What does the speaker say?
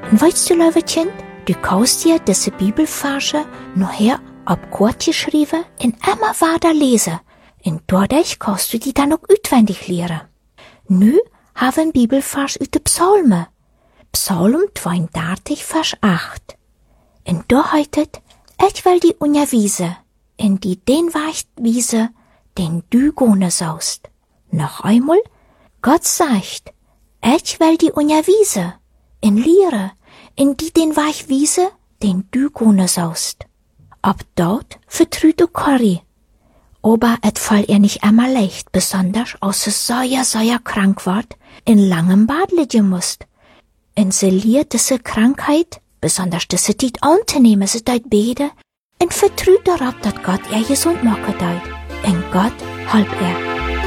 En weißt du, lieve kind, du kannst dir diese Bibelverse nachher auf Kort geschrieben und immer weiter lesen. Und dadurch kannst du die dann auch auswendig lernen. Nu haben wir einen Bibelvers aus den Psalmen. Psalm 32, Vers 8. Und da heißt, ich will die unterwiesen, in die den Weg wiesen, den du gehen sollst. Noch einmal, Gott sagt, ich will die unterwiesen, in Lehre, in die den Weg wiesen, den du gehen sollst. Ab dort vertraut du Corrie. Aber et fällt ihr nicht immer leicht, besonders als sie sehr krank wird, in langem Bad liegen musst. Und sie lehrt diese Krankheit, besonders diese Zeit anzunehmen, sie deit beten, und vertraut darauf, dass Gott ihr gesund machen deit. Und Gott halb ihr.